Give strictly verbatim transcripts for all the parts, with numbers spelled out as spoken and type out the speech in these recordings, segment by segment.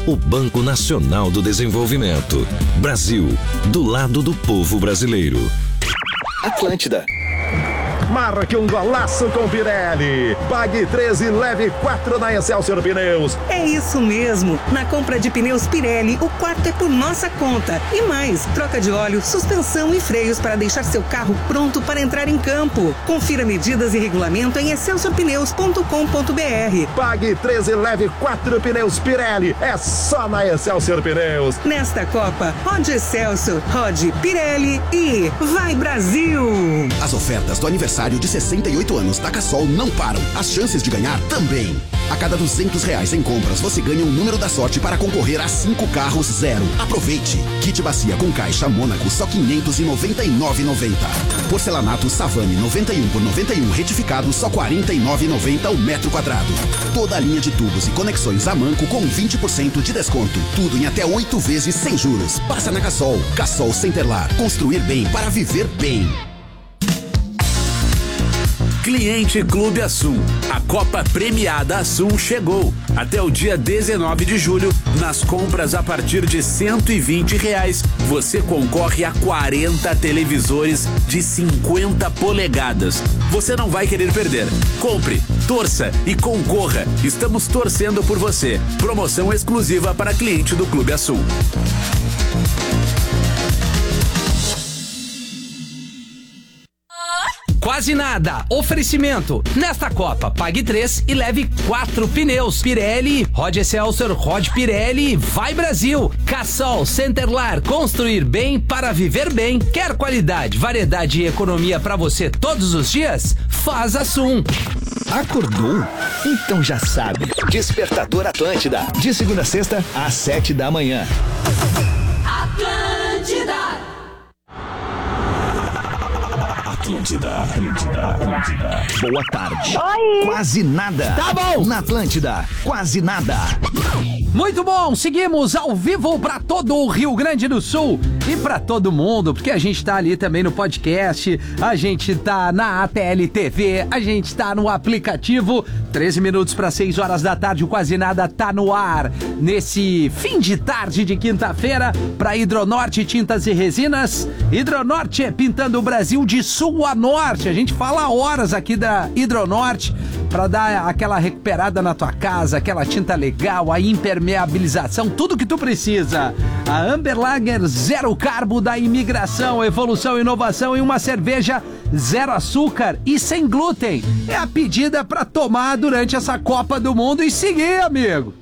o Banco Nacional do Desenvolvimento. Brasil, do lado do povo brasileiro. Atlântida. Marque um golaço com Pirelli. Pague treze e leve quatro na Excelsior Pneus. É isso mesmo. Na compra de pneus Pirelli, o quarto é por nossa conta. E mais, troca de óleo, suspensão e freios para deixar seu carro pronto para entrar em campo. Confira medidas e regulamento em excelsior pneus ponto com ponto b r. Pague treze e leve quatro pneus Pirelli. É só na Excelsior Pneus. Nesta Copa, rode Excelsior, rode Pirelli e vai Brasil! As ofertas do aniversário de sessenta e oito anos da Cassol não param. As chances de ganhar também. A cada duzentos reais em compras, você ganha um número da sorte para concorrer a cinco carros zero. Aproveite! Kit bacia com caixa Mônaco, só quinhentos e noventa e nove reais e noventa centavos. Porcelanato Savane noventa e um por noventa e um retificado, só quarenta e nove reais e noventa centavos o metro quadrado. Toda a linha de tubos e conexões Amanco com vinte por cento de desconto. Tudo em até oito vezes sem juros. Passa na Cassol. Cassol Centerlar. Construir bem para viver bem. Cliente Clube Assum. A Copa Premiada Assum chegou. Até o dia dezenove de julho, nas compras a partir de cento e vinte reais, você concorre a quarenta televisores de cinquenta polegadas. Você não vai querer perder. Compre, torça e concorra. Estamos torcendo por você. Promoção exclusiva para cliente do Clube Assum. Quase nada. Oferecimento. Nesta Copa, pague três e leve quatro pneus. Pirelli, rode Excelsior, rode Pirelli, vai Brasil. Cassol, Centerlar, construir bem para viver bem. Quer qualidade, variedade e economia para você todos os dias? Faz Assum. Acordou? Então já sabe. Despertador Atlântida. De segunda a sexta, às sete da manhã. Atlântida. Atlântida, Atlântida, Atlântida. Boa tarde. Oi. Quase nada. Tá bom. Na Atlântida, quase nada. Muito bom, seguimos ao vivo para todo o Rio Grande do Sul e para todo mundo, porque a gente tá ali também no podcast, a gente tá na A T L T V, a gente tá no aplicativo. treze minutos para seis horas da tarde, o Quase Nada tá no ar nesse fim de tarde de quinta-feira para Hidronorte Tintas e Resinas. Hidronorte é pintando o Brasil de sul a norte. A gente fala horas aqui da Hidronorte para dar aquela recuperada na tua casa, aquela tinta legal, a impermeabilização, tudo que tu precisa. A Amber Lager Zero Carbo da Imigração, evolução e inovação em uma cerveja zero açúcar e sem glúten. É a pedida para tomar durante essa Copa do Mundo e seguir, amigo.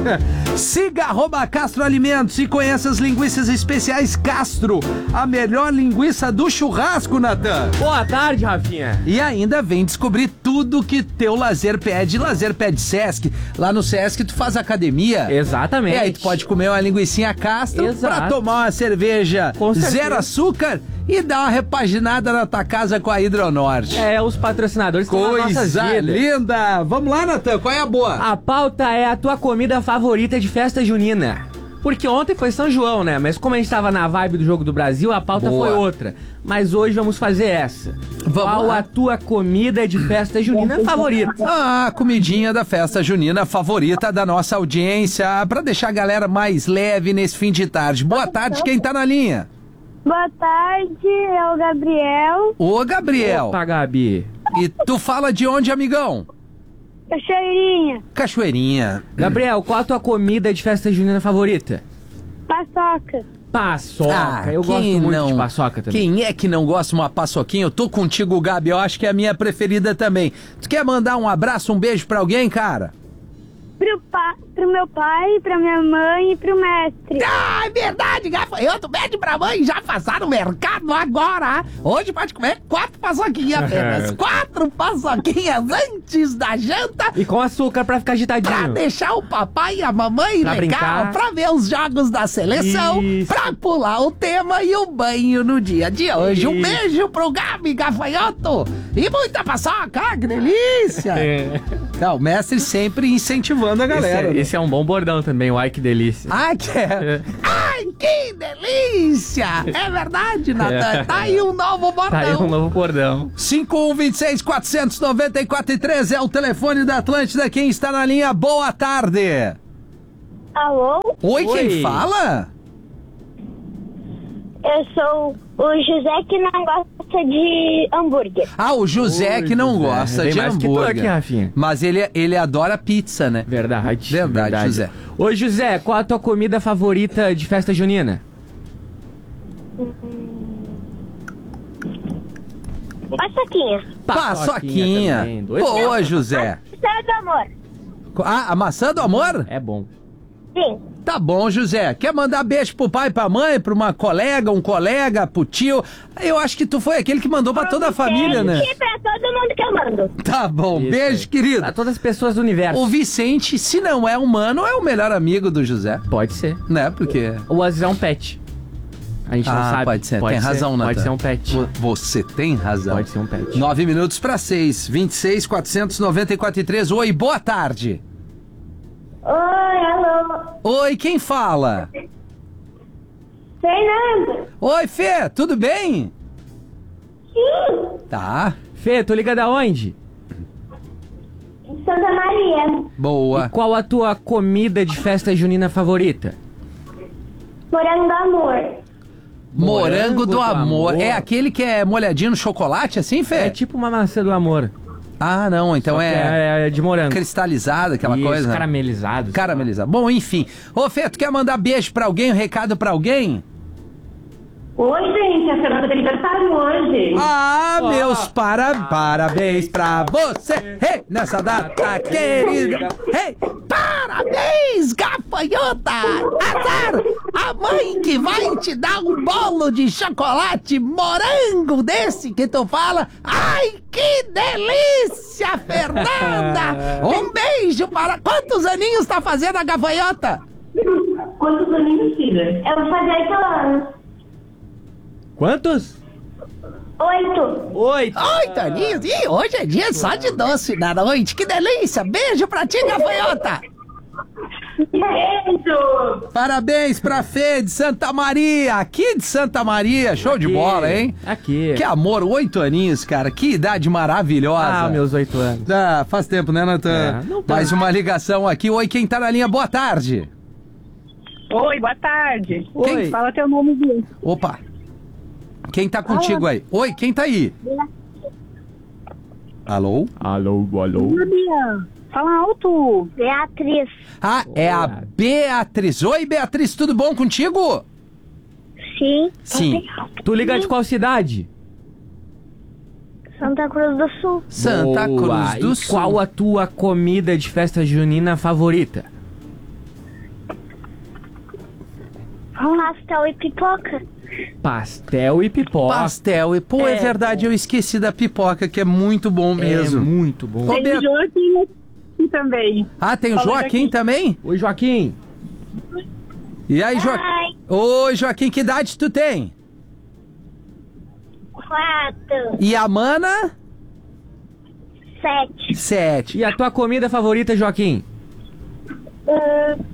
Siga arroba Castro Alimentos e conheça as linguiças especiais Castro, a melhor linguiça do churrasco, Natan. Boa tarde, Rafinha. E ainda vem descobrir tudo que teu lazer pede. Lazer pede Sesc. Lá no Sesc tu faz academia. Exatamente. E aí tu pode comer uma linguicinha Castro. Exato. Pra tomar uma cerveja zero açúcar e dar uma repaginada na tua casa com a Hidronorte. É, os patrocinadores estão nas nossas vidas. Coisa linda. Vamos lá, Natan, qual é a boa? A pauta é a tua comida favorita de festa junina. Porque ontem foi São João, né? Mas como a gente tava na vibe do Jogo do Brasil, a pauta boa. Foi outra. Mas hoje vamos fazer essa. Vamos Qual lá. A tua comida de festa junina favorita? Ah, comidinha da festa junina favorita da nossa audiência, pra deixar a galera mais leve nesse fim de tarde. Boa tarde, quem tá na linha? Boa tarde, é o Gabriel. Ô, Gabriel. Opa, Gabi. E tu fala de onde, amigão? Cachoeirinha. Cachoeirinha. Gabriel, qual a tua comida de festa junina favorita? Paçoca. Paçoca. Ah, eu gosto muito não, de paçoca também. Quem é que não gosta de uma paçoquinha? Eu tô contigo, Gabi. Eu acho que é a minha preferida também. Tu quer mandar um abraço, um beijo pra alguém, cara? Pro, pa, pro meu pai, pra minha mãe e pro mestre. Ah, é verdade, gafanhoto. Pede pra mãe já passar no mercado agora. Hoje pode comer quatro paçoquinhas apenas. Quatro paçoquinhas antes da janta. E com açúcar pra ficar agitadinho. Pra deixar o papai e a mamãe pra legal. Brincar. Pra ver os jogos da seleção. Isso. Pra pular o tema e o banho no dia de hoje. Isso. Um beijo pro Gabi, gafanhoto. E muita paçoca, ah, que delícia. É. Então, o mestre sempre incentivando a galera. Esse é, né? esse é um bom bordão também, o ai que delícia. Ai, que é. Ai, que delícia! É verdade, Natan. É. Tá aí um novo bordão. Tá aí um novo bordão. cinco um dois seis, quatro nove quatro, três é o telefone da Atlântida. Quem está na linha, boa tarde. Alô? Oi, Oi. quem fala? Eu sou o José que não gosta de hambúrguer. Ah, o José Oi, que não José. gosta Bem de mais que tu hambúrguer. aqui, Rafinha. Mas ele, ele adora pizza, né? Verdade. Verdade, José. Ô, José, qual a tua comida favorita de festa junina? Paçoquinha. Paçoquinha. também, dois Boa, pontos. José. Maçã do amor. Ah, a maçã do amor? É bom. Sim. Tá bom, José. Quer mandar beijo pro pai, pra mãe, pra uma colega, um colega, pro tio? Eu acho que tu foi aquele que mandou pra toda a família, né? E pra todo mundo que eu mando. Tá bom, Isso beijo, aí. querido. Pra todas as pessoas do universo. O Vicente, se não é humano, é o melhor amigo do José, Pode ser. né? Porque... Ou às vezes é um pet. A gente não Ah, sabe. pode ser. Tem ser. razão, Natan. Pode ser um pet. Vo- Você tem razão. Pode ser um pet. Nove minutos para seis. vinte e seis, quatrocentos e noventa e quatro e três. Oi, boa tarde. Oi, alô. Oi, quem fala? Fernando. Oi, Fê, tudo bem? Sim. Tá, Fê, tu liga da onde? Santa Maria. boa. Qual a tua comida de festa junina favorita? Morango do amor. Morango do amor. É aquele que é molhadinho no chocolate, assim, Fê? É tipo uma maçã do amor. Ah, não, então Só que é... é de morango. cristalizada, aquela Isso, coisa. caramelizado. Caramelizada. Bom, enfim. Ô, Fê, tu quer mandar beijo pra alguém, um recado pra alguém? Oi, gente. A Fernanda tem aniversário hoje. Ah, meus para... parabéns pra você, hey, nessa data querida. Hey, parabéns, gafanhota! Azar! A mãe que vai te dar um bolo de chocolate morango desse que tu fala. Ai, que delícia, Fernanda! Um beijo para... Quantos aninhos tá fazendo a gafanhota? Quantos aninhos, filha? Eu vou fazer oito anos. Quantos? Oito. Oito. Oito aninhos? Ih, hoje é dia só de doce na noite. Que delícia! Beijo pra ti, gafanhota! Beijo. Parabéns pra Fê de Santa Maria, aqui de Santa Maria. Show de Aqui. bola, hein? Aqui. Que amor, oito aninhos, cara. Que idade maravilhosa. Ah, meus oito anos. Ah, faz tempo, né, Natan? É, não tá. Mais uma ligação aqui. Oi, quem tá na linha? Boa tarde. Oi, boa tarde. Oi. Fala teu nome, Bia. Opa. Quem tá contigo aí? Oi, quem tá aí? Alô? Alô, alô. Bia, fala alto. Beatriz. Ah, é a Beatriz. Oi, Beatriz, tudo bom contigo? Sim. Sim. Tu liga de qual cidade? Santa Cruz do Sul. Santa Boa. Cruz do E Sul. qual a tua comida de festa junina favorita? Pastel e pipoca. Pastel e pipoca. Pastel. E, pô, é, É verdade, eu esqueci da pipoca, que é muito bom mesmo. É muito bom. Ô, Tem Bea- o Joaquim aqui também. Ah, tem o Fala, Joaquim Joaquim. também? Oi, Joaquim. E aí, Joaquim? Ai. Oi, Joaquim, que idade tu tem? Quatro. E a Mana? Sete. Sete. E a tua comida favorita, Joaquim? Hum,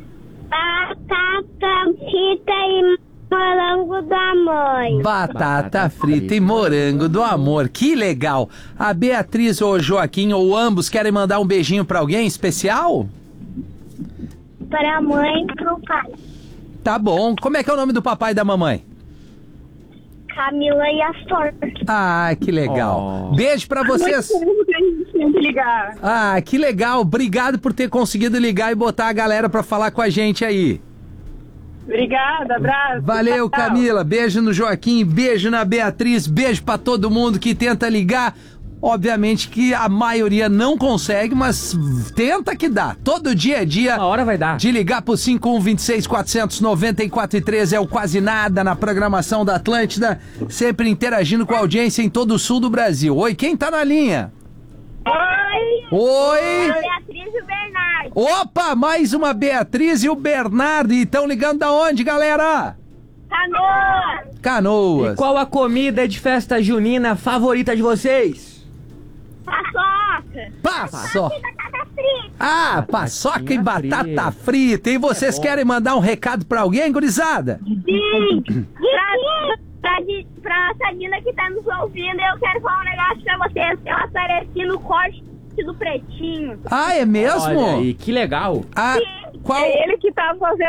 batata frita e morango do amor. Batata, Batata frita, frita. e morango do amor. Que legal. A Beatriz ou o Joaquim ou ambos querem mandar um beijinho pra alguém especial? Para a mãe e para o pai. Tá bom. Como é que é o nome do papai e da mamãe? Camila e Astor. Ah, que legal. Oh. Beijo pra vocês. Muito que a gente tem que ligar. Ah, que legal. Obrigado por ter conseguido ligar e botar a galera pra falar com a gente aí. Obrigada, abraço. Valeu, Tchau. Camila. Beijo no Joaquim, beijo na Beatriz, beijo pra todo mundo que tenta ligar. Obviamente que a maioria não consegue, mas tenta que dá. Todo dia é dia Uma hora vai dar. de ligar pro cinco um dois seis, quatro nove quatro três. É o Quase Nada na programação da Atlântida, sempre interagindo com a audiência em todo o sul do Brasil. Oi, quem tá na linha? Oi. Oi! A Beatriz e o Bernardo. Opa, mais uma Beatriz e o Bernardo. E estão ligando da onde, galera? Canoa. Canoas. E qual a comida de festa junina favorita de vocês? Paçoca. Paçoca. E batata frita. Ah, paçoca e Batatinha batata frita. E vocês querem mandar um recado pra alguém, gurizada? Sim. Pra, pra, pra Sabina que tá nos ouvindo, eu quero falar um negócio pra vocês. Eu apareci no corte do Pretinho. Ah, é mesmo? Olha aí, que legal. Ah, Qual? É ele que tá fazendo